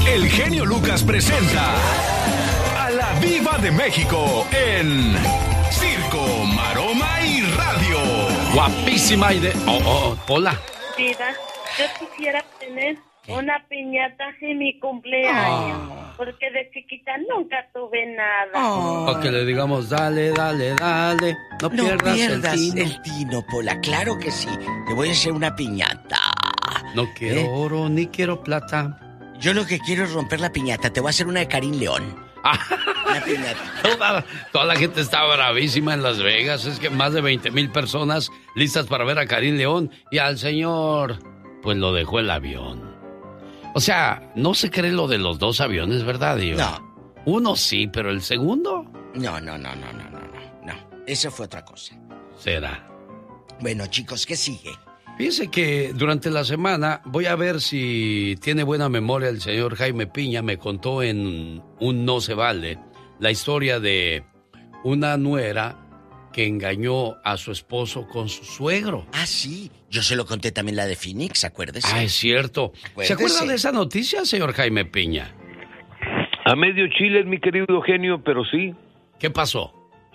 El genio Lucas presenta a la Diva de México en Circo, Maroma y Radio. Guapísima y de... Pola. Diva, yo quisiera tener una piñata en mi cumpleaños, porque de chiquita nunca tuve nada. Para que le digamos, dale, dale, dale, no pierdas el tino, Pola, claro que sí. Te voy a hacer una piñata. No quiero oro ni quiero plata. Yo lo que quiero es romper la piñata. Te voy a hacer una de Karim León. Una piñata. Toda la gente está bravísima en Las Vegas. Es que más de 20,000 personas listas para ver a Karim León. Y al señor, pues lo dejó el avión. O sea, no se cree lo de los dos aviones, ¿verdad, Diva? No. Uno sí, pero el segundo... No. Eso fue otra cosa. ¿Será? Bueno, chicos, ¿qué sigue? Fíjese que durante la semana voy a ver si tiene buena memoria el señor Jaime Piña. Me contó en un No Se Vale la historia de una nuera que engañó a su esposo con su suegro. Ah, sí. Yo se lo conté también la de Phoenix, acuérdese. Ah, es cierto. ¿Se acuerda de esa noticia, señor Jaime Piña? A medio chile, mi querido Eugenio, pero sí. ¿Qué pasó?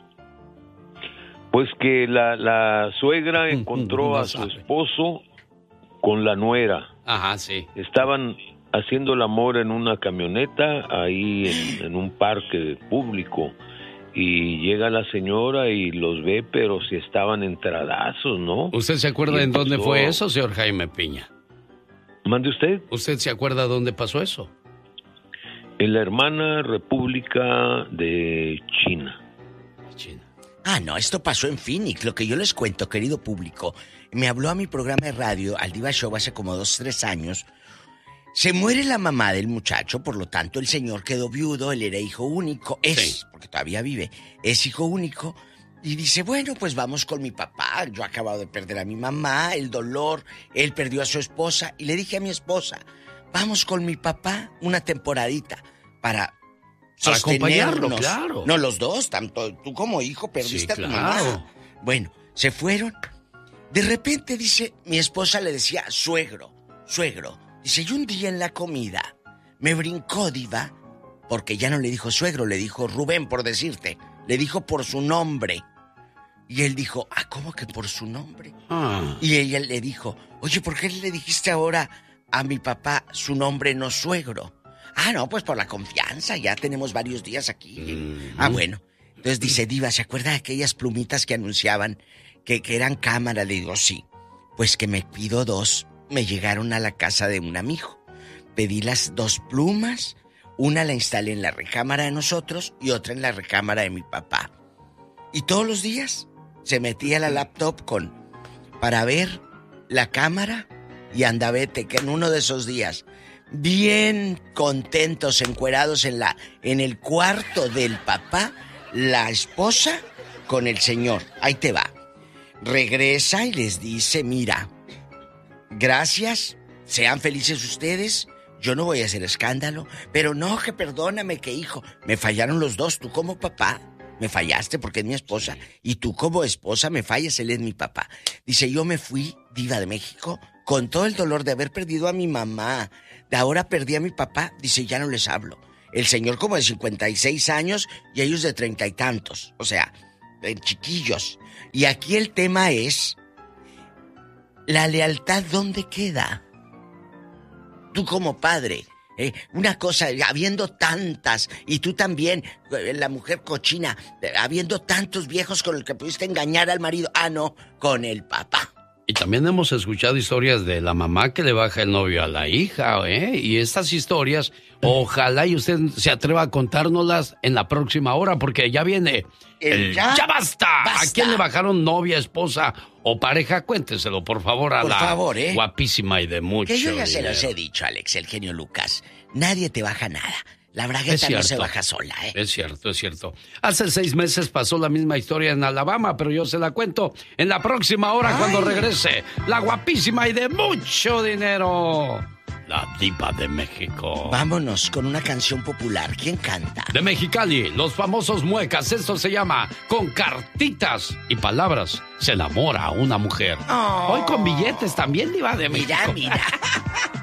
Pues que la suegra encontró a su esposo con la nuera. Ajá, sí. Estaban haciendo el amor en una camioneta ahí en un parque público. Y llega la señora y los ve, pero si estaban entradazos, ¿no? ¿Usted se acuerda en dónde fue eso, señor Jaime Piña? ¿Mande usted? ¿Usted se acuerda dónde pasó eso? En la hermana República de China. Ah, no, esto pasó en Phoenix. Lo que yo les cuento, querido público, me habló a mi programa de radio, al Diva Show, hace como 2, 3 años. Se muere la mamá del muchacho, por lo tanto el señor quedó viudo, él era hijo único, porque todavía vive, es hijo único, y dice, bueno, pues vamos con mi papá, yo acabo de perder a mi mamá, el dolor, él perdió a su esposa, y le dije a mi esposa, vamos con mi papá una temporadita para acompañarlo, claro. No, los dos, tanto tú como hijo perdiste a tu mamá. Bueno, se fueron. De repente, dice, mi esposa le decía, suegro. Dice, y un día en la comida me brincó, Diva, porque ya no le dijo suegro, le dijo Rubén, por decirte. Le dijo por su nombre. Y él dijo, ¿cómo que por su nombre? Y ella le dijo, oye, ¿por qué le dijiste ahora a mi papá su nombre, no suegro? No, pues por la confianza, ya tenemos varios días aquí. Bueno. Entonces dice, Diva, ¿se acuerda de aquellas plumitas que anunciaban que eran cámara? Le digo, sí. Pues que me pido 2. Me llegaron a la casa de un amigo. Pedí las 2 plumas. Una la instalé en la recámara de nosotros y otra en la recámara de mi papá. Y todos los días se metía a la laptop para ver la cámara y andavete, que en uno de esos días, bien contentos, encuerados en el cuarto del papá, la esposa con el señor. Ahí te va. Regresa y les dice, mira, gracias, sean felices ustedes, yo no voy a hacer escándalo, pero no, que perdóname, que hijo, me fallaron los dos, tú como papá me fallaste porque es mi esposa, y tú como esposa me fallas, él es mi papá. Dice, yo me fui, Diva de México, con todo el dolor de haber perdido a mi mamá. De ahora perdí a mi papá, dice, ya no les hablo. El señor como de 56 años y ellos de 30 y tantos. O sea, chiquillos. Y aquí el tema es, ¿la lealtad dónde queda? Tú como padre, una cosa, habiendo tantas, y tú también, la mujer cochina, habiendo tantos viejos con el que pudiste engañar al marido. No, con el papá. Y también hemos escuchado historias de la mamá que le baja el novio a la hija, Y estas historias, ojalá y usted se atreva a contárnoslas en la próxima hora, porque ya viene el ¡Ya basta! ¿A quién le bajaron novia, esposa o pareja? Cuénteselo, por favor, a la guapísima y de mucho Que yo ya dinero. se los he dicho, Alex, el genio Lucas. Nadie te baja nada. La bragueta no se baja sola, Es cierto, es cierto. Hace 6 meses pasó la misma historia en Alabama, pero yo se la cuento en la próxima hora cuando regrese la guapísima y de mucho dinero, la Diva de México. Vámonos con una canción popular. ¿Quién canta? De Mexicali, los famosos muecas. Esto se llama Con cartitas y palabras se enamora a una mujer. Hoy con billetes también, Diva de México. Mira.